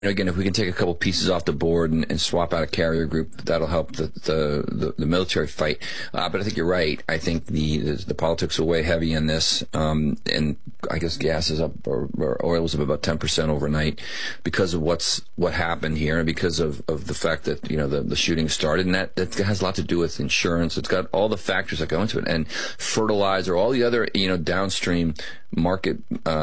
again, if we can take a couple pieces off the board and swap out a carrier group, that'll help the military fight. But I think you're right. I think the politics will weigh heavy in this. And I guess gas is up or oil is up about 10% overnight because of what happened here and because of the fact that, the shooting started. And that has a lot to do with insurance. It's got all the factors that go into it, and fertilizer, all the other, downstream market,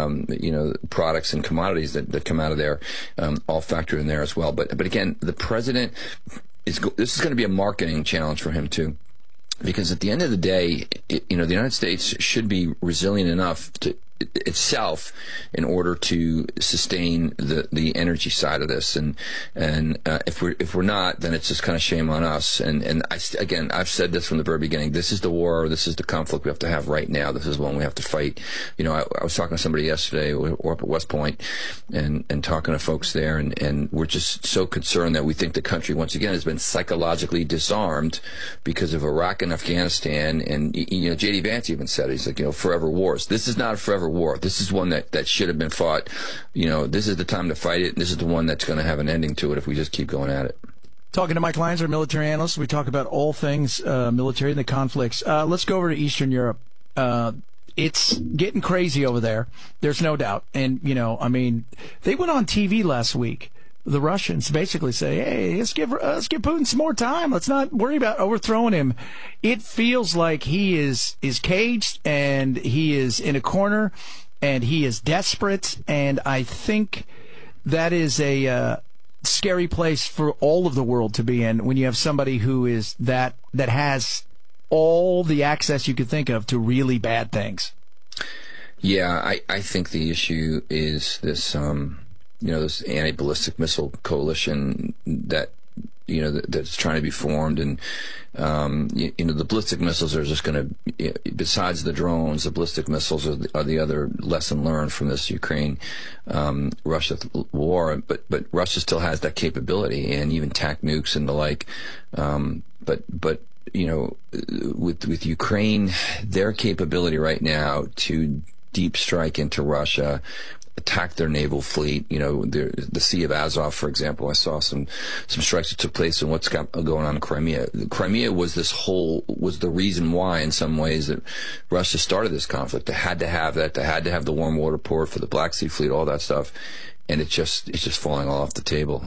products and commodities that come out of there, all factored in there as well. But again, the president this is going to be a marketing challenge for him too, because at the end of the day, the United States should be resilient enough to itself in order to sustain the energy side of this, and if we're not, then it's just kind of shame on us. And I've said this from the very beginning. This is the war. This is the conflict we have to have right now. This is one we have to fight. I was talking to somebody yesterday, or up at West Point, and talking to folks there, and we're just so concerned that we think the country once again has been psychologically disarmed because of Iraq and Afghanistan. And J.D. Vance even said it. He's like, forever wars. This is not a forever war. This is one that should have been fought. This is the time to fight it, and this is the one that's going to have an ending to it if we just keep going at it. Talking to Mike Lyons, our military analyst. We talk about all things military and the conflicts. Let's go over to Eastern Europe. It's getting crazy over there. There's no doubt. And, they went on TV last week. The Russians basically say, hey, let's give Putin some more time. Let's not worry about overthrowing him. It feels like he is caged, and he is in a corner, and he is desperate. And I think that is a scary place for all of the world to be in when you have somebody who is that has all the access you could think of to really bad things. Yeah, I think the issue is this this anti-ballistic missile coalition that that's trying to be formed, and the ballistic missiles are just going to, besides the drones, the ballistic missiles are the other lesson learned from this Ukraine Russia war. But Russia still has that capability, and even TAC nukes and the like. But with Ukraine, their capability right now to deep strike into Russia, attack their naval fleet, the Sea of Azov, for example. I saw some strikes that took place in what's going on in Crimea. Crimea was the reason why, in some ways, that Russia started this conflict. They had to have that. They had to have the warm water port for the Black Sea Fleet, all that stuff, and it's just falling all off the table.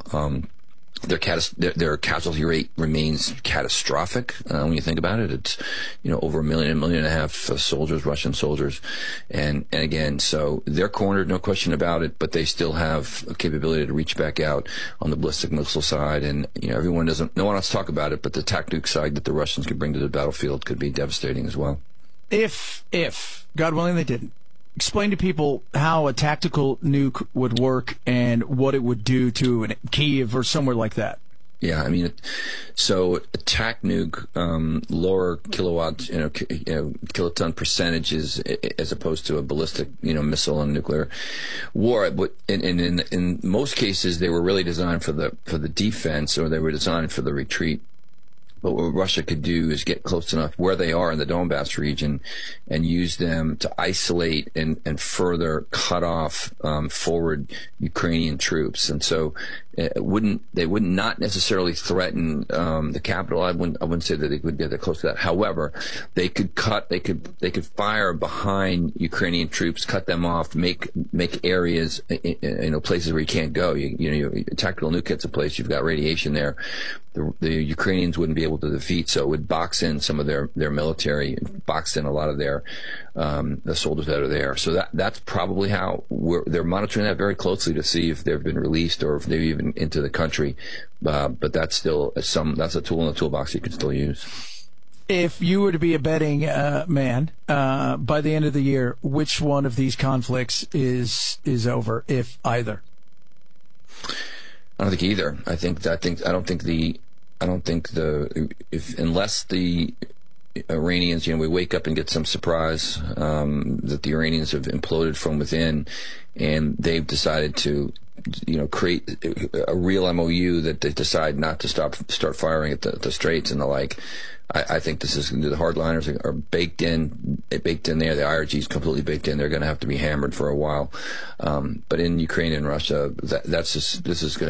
Their casualty rate remains catastrophic when you think about it. It's over 1.5 million soldiers, Russian soldiers, and again, so they're cornered, no question about it. But they still have a capability to reach back out on the ballistic missile side, and no one wants to talk about it. But the TAC nuke side that the Russians could bring to the battlefield could be devastating as well. If God willing they didn't. Explain to people how a tactical nuke would work and what it would do to Kyiv or somewhere like that. Yeah, so a TAC nuke, lower kilowatt, kiloton percentages as opposed to a ballistic, missile and nuclear war. But in most cases, they were really designed for the defense, or they were designed for the retreat. But what Russia could do is get close enough where they are in the Donbass region and use them to isolate and further cut off forward Ukrainian troops. And so they would not necessarily threaten the capital. I wouldn't say that they would get that close to that. However, they could fire behind Ukrainian troops, cut them off, make areas, places where you can't go. A tactical nuke hits a place, you've got radiation there. The Ukrainians wouldn't be able to defeat, so it would box in some of their military, box in a lot of the soldiers that are there. So that's probably how they're monitoring that very closely to see if they've been released or if they've even into the country. But that's still that's a tool in the toolbox you can still use. If you were to be a betting man by the end of the year, which one of these conflicts is over, if either? I don't think either. Unless the Iranians, we wake up and get some surprise that the Iranians have imploded from within, and they've decided to create a real MOU that they decide not to start firing at the straits and the like. I think the hardliners are baked in there. The IRG is completely baked in. They're going to have to be hammered for a while. But in Ukraine and Russia, this is going